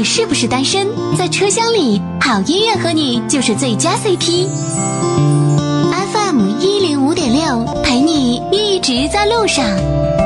你是不是单身，在车厢里，好音乐和你就是最佳 CP。 FM105.6 陪你一直在路上。